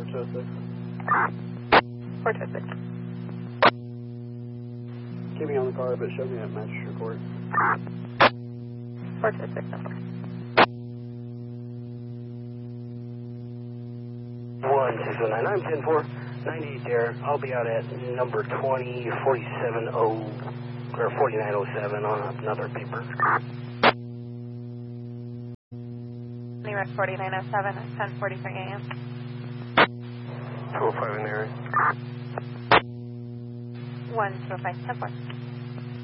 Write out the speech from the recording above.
426. 426. Keep me on the car, but show me that mattress report. 426, no. 1609, I'm 10-4, 98 there. I'll be out at number 2047 or 4907 on another paper. Anywhere 4907 at 10:43 a.m. 205 in the area. 125, 10-4.